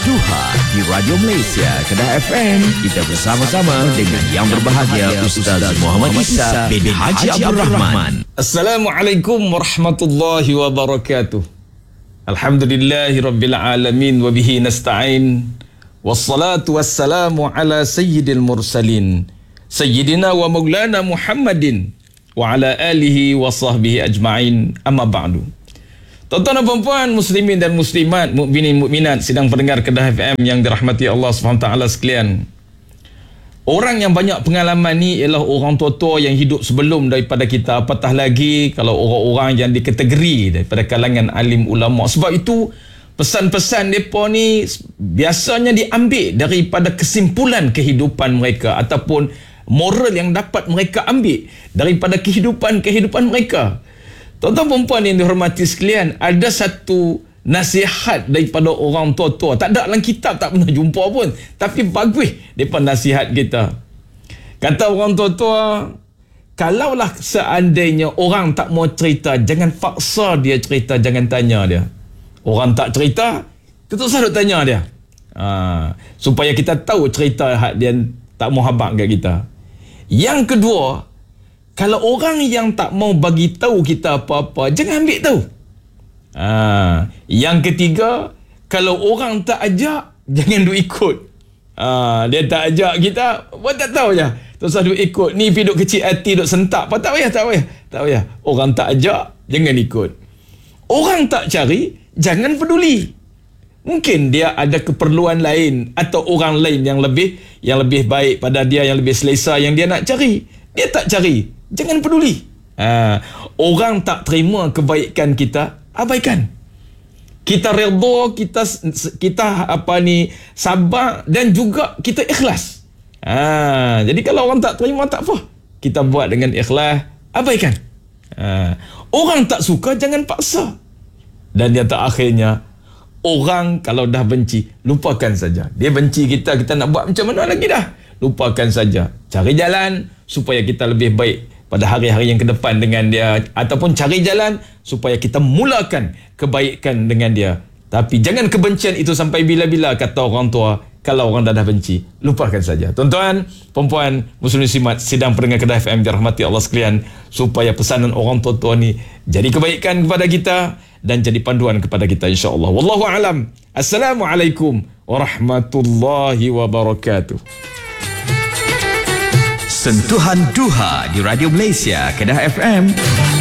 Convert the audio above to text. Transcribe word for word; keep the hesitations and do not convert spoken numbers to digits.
Duha di Radio Malaysia Kedah F M. Kita bersama-sama dengan yang berbahagia Ustaz Muhammad Isa bin Haji Abdul Rahman. Assalamualaikum warahmatullahi wabarakatuh. Alhamdulillahi rabbil alamin wa bihi nasta'in. Wassalatu wassalamu ala sayyidil mursalin sayyidina wa maulana Muhammadin wa ala alihi wa sahbihi ajma'in. Amma ba'du. Tuan-tuan dan puan-puan, muslimin dan muslimat, mukminin mukminat sidang pendengar Kedah F M yang dirahmati Allah subhanahu wa taala sekalian. Orang yang banyak pengalaman ni ialah orang tua-tua yang hidup sebelum daripada kita, apatah lagi kalau orang-orang yang dikategori daripada kalangan alim ulama. Sebab itu pesan-pesan mereka ni biasanya diambil daripada kesimpulan kehidupan mereka ataupun moral yang dapat mereka ambil daripada kehidupan-kehidupan mereka. Tuan-tuan perempuan yang dihormati sekalian, ada satu nasihat daripada orang tua-tua. Tak ada dalam kitab, tak pernah jumpa pun. Tapi bagus daripada nasihat kita. Kata orang tua-tua, kalaulah seandainya orang tak mau cerita, jangan paksa dia cerita, jangan tanya dia. Orang tak cerita, kita selalu tanya dia. Ha, supaya kita tahu cerita hak dia tak mau habaq kat kita. Yang kedua, kalau orang yang tak mau bagi tahu kita apa-apa, jangan ambil tahu. Ha, yang ketiga, kalau orang tak ajak, jangan duk ikut. Ha, dia tak ajak kita, buat tak tahu je. Terus duk ikut. Ni pergi duk kecil hati, duk sentak. Apa tak payah, tak payah. Tak payah. Orang tak ajak, jangan ikut. Orang tak cari, jangan peduli. Mungkin dia ada keperluan lain atau orang lain yang lebih yang lebih baik pada dia, yang lebih selesa yang dia nak cari. Dia tak cari, jangan peduli. Ha, orang tak terima kebaikan kita, abaikan. Kita redha, kita kita apa ni sabar dan juga kita ikhlas. Ha, jadi kalau orang tak terima tak apa. Kita buat dengan ikhlas, abaikan. Ha, orang tak suka jangan paksa. Dan yang terakhirnya, orang kalau dah benci, lupakan saja. Dia benci kita, kita nak buat macam mana lagi dah? Lupakan saja. Cari jalan supaya kita lebih baik pada hari-hari yang ke depan dengan dia, ataupun cari jalan supaya kita mulakan kebaikan dengan dia. Tapi jangan kebencian itu sampai bila-bila, kata orang tua. Kalau orang dah dah benci, lupakan saja. Tuan-tuan, perempuan, muslim muslimat sidang pendengar Kedah F M dirahmati Allah sekalian, supaya pesanan orang tua-tua ni jadi kebaikan kepada kita dan jadi panduan kepada kita, insya-Allah. Wallahu alam. Assalamualaikum warahmatullahi wabarakatuh. Sentuhan Duha di Radio Malaysia Kedah F M.